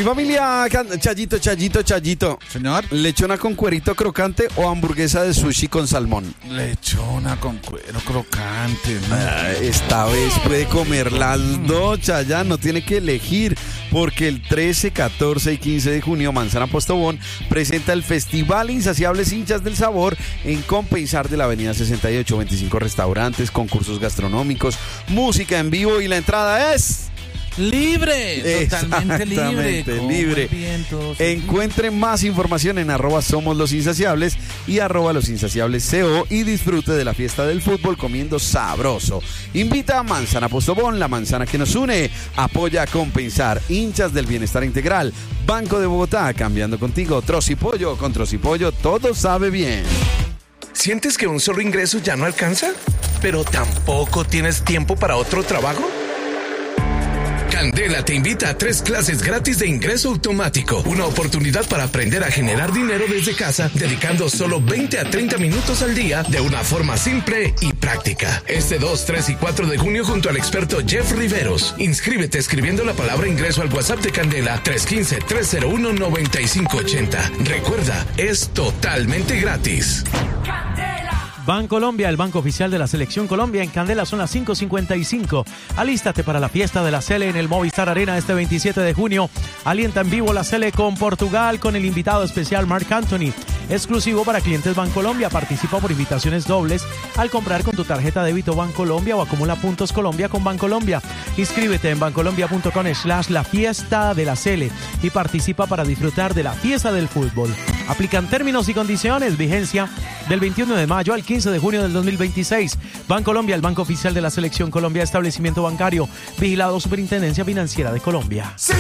Mi familia, Chayito. Señor. ¿Lechona con cuerito crocante o hamburguesa de sushi con salmón? Lechona con cuero crocante, ¿no? Esta vez puede comer las dos, Chayán, no tiene que elegir, porque el 13, 14 y 15 de junio Manzana Postobón presenta el Festival Insaciables Hinchas del Sabor en Compensar de la Avenida 68, 25 restaurantes, concursos gastronómicos, música en vivo y la entrada es... Libre, totalmente libre. Encuentre más información en @SomosLosInsaciables y @LosInsaciablesCO y disfrute de la fiesta del fútbol comiendo sabroso. Invita a Manzana Postobón, la manzana que nos une. Apoya a Compensar, hinchas del bienestar integral. Banco de Bogotá, cambiando contigo. Trocipollo, con Trocipollo todo sabe bien. ¿Sientes que un solo ingreso ya no alcanza? ¿Pero tampoco tienes tiempo para otro trabajo? Candela te invita a 3 clases gratis de ingreso automático. Una oportunidad para aprender a generar dinero desde casa, dedicando solo 20 a 30 minutos al día de una forma simple y práctica. Este 2, 3 y 4 de junio junto al experto Jeff Riveros. Inscríbete escribiendo la palabra ingreso al WhatsApp de Candela 315-301-9580. Recuerda, es totalmente gratis. Bancolombia, el banco oficial de la Selección Colombia. En Candela son las 5:55. Alístate para la fiesta de la Sele en el Movistar Arena este 27 de junio. Alienta en vivo la Sele con Portugal con el invitado especial Marc Anthony. Exclusivo para clientes Bancolombia. Participa por invitaciones dobles al comprar con tu tarjeta débito Bancolombia o acumula puntos Colombia con Bancolombia. Inscríbete en bancolombia.com/la fiesta de la Sele y participa para disfrutar de la fiesta del fútbol. Aplican términos y condiciones. Vigencia del 21 de mayo al 15 de junio del 2026. Bancolombia, el banco oficial de la Selección Colombia, establecimiento bancario, vigilado Superintendencia Financiera de Colombia. Sí,